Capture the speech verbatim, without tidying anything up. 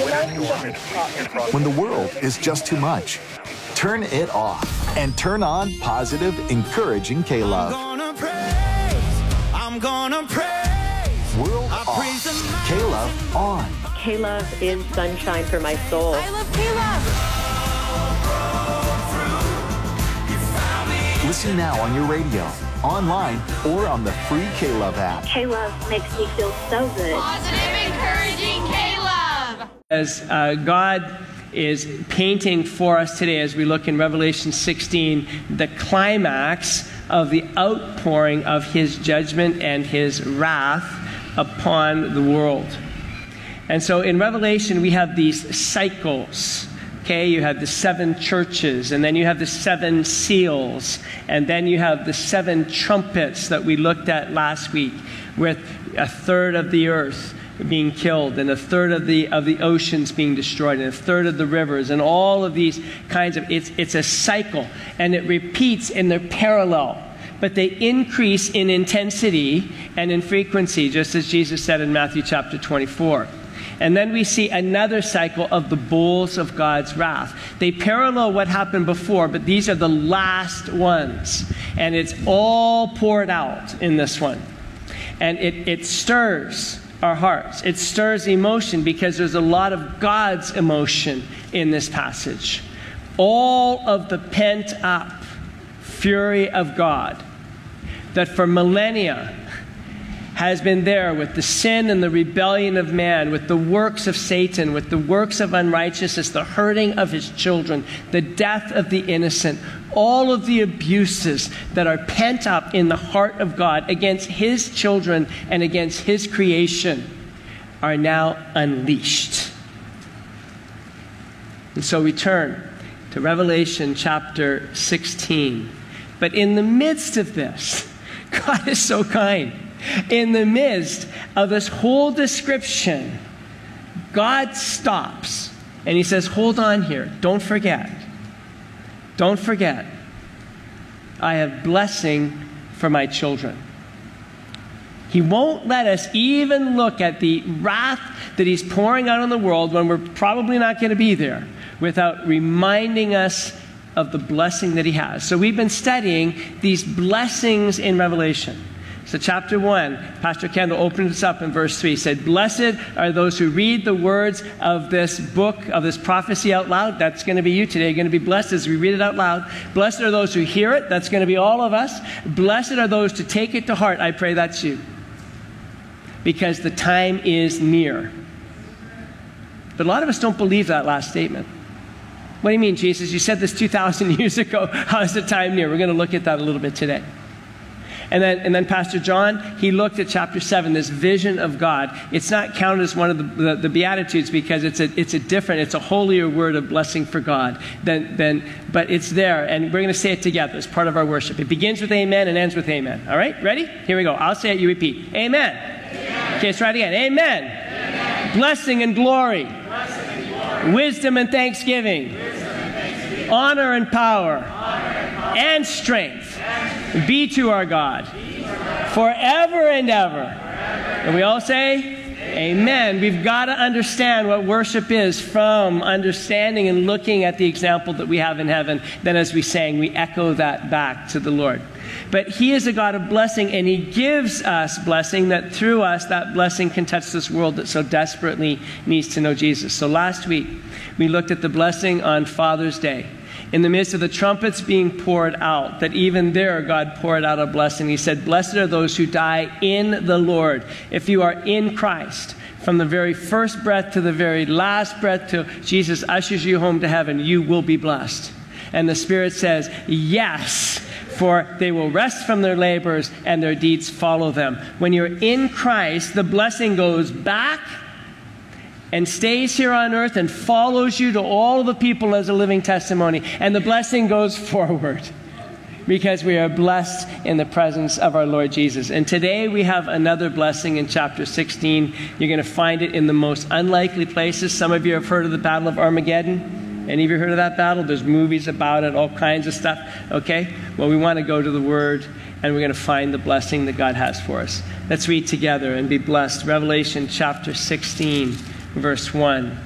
When the world is just too much, turn it off and turn on positive, encouraging K-Love. I'm gonna praise, I'm gonna praise. World off, K-Love on. K-Love is sunshine for my soul. I love K-Love. Listen now on your radio, online, or on the free K-Love app. K-Love makes me feel so good. Positive, encouraging K-Love. As uh, God is painting for us today, as we look in Revelation sixteen, the climax of the outpouring of his judgment and his wrath upon the world. And so in Revelation, we have these cycles. Okay, you have the seven churches, and then you have the seven seals, and then you have the seven trumpets that we looked at last week, with a third of the earth being killed, and a third of the of the oceans being destroyed, and a third of the rivers, and all of these kinds of, it's it's a cycle, and it repeats in their parallel, but they increase in intensity and in frequency, just as Jesus said in Matthew chapter twenty-four. And then we see another cycle of the bowls of God's wrath. They parallel what happened before, but these are the last ones. And it's all poured out in this one. And it, it stirs our hearts. It stirs emotion because there's a lot of God's emotion in this passage. All of the pent up fury of God that for millennia has been there with the sin and the rebellion of man, with the works of Satan, with the works of unrighteousness, the hurting of his children, the death of the innocent, all of the abuses that are pent up in the heart of God against his children and against his creation are now unleashed. And so we turn to Revelation chapter sixteen. But in the midst of this, God is so kind. In the midst of this whole description, God stops and he says, hold on here. Don't forget. Don't forget. I have blessing for my children. He won't let us even look at the wrath that he's pouring out on the world when we're probably not going to be there without reminding us of the blessing that he has. So we've been studying these blessings in Revelation. So chapter one, Pastor Kendall opened us up in verse three. He said, blessed are those who read the words of this book, of this prophecy out loud. That's going to be you today. You're going to be blessed as we read it out loud. Blessed are those who hear it. That's going to be all of us. Blessed are those to take it to heart. I pray that's you. Because the time is near. But a lot of us don't believe that last statement. What do you mean, Jesus? You said this two thousand years ago. How is the time near? We're going to look at that a little bit today. And then, and then Pastor John, he looked at chapter seven, this vision of God. It's not counted as one of the, the, the Beatitudes because it's a, it's a different, it's a holier word of blessing for God. Than, than, but it's there, and we're going to say it together as part of our worship. It begins with amen and ends with amen. All right, ready? Here we go. I'll say it, you repeat. Amen. Amen. Okay, let's try it again. Amen. Amen. Blessing and glory. Blessing and glory. Wisdom and thanksgiving. Wisdom and thanksgiving. Honor and power. Honor and, power. And strength. Be to our God forever and ever. And we all say, amen. We've got to understand what worship is from understanding and looking at the example that we have in heaven. Then as we sang, we echo that back to the Lord. But he is a God of blessing, and he gives us blessing that through us, that blessing can touch this world that so desperately needs to know Jesus. So last week, we looked at the blessing on Father's Day. In the midst of the trumpets being poured out, that even there God poured out a blessing. He said, blessed are those who die in the Lord. If you are in Christ, from the very first breath to the very last breath till Jesus ushers you home to heaven, you will be blessed. And the Spirit says, yes, for they will rest from their labors and their deeds follow them. When you're in Christ, the blessing goes back and stays here on earth and follows you to all of the people as a living testimony. And the blessing goes forward because we are blessed in the presence of our Lord Jesus. And today we have another blessing in chapter sixteen. You're going to find it in the most unlikely places. Some of you have heard of the Battle of Armageddon. Any of you heard of that battle? There's movies about it, all kinds of stuff. Okay? Well, we want to go to the Word, and we're going to find the blessing that God has for us. Let's read together and be blessed. Revelation chapter sixteen. Verse one.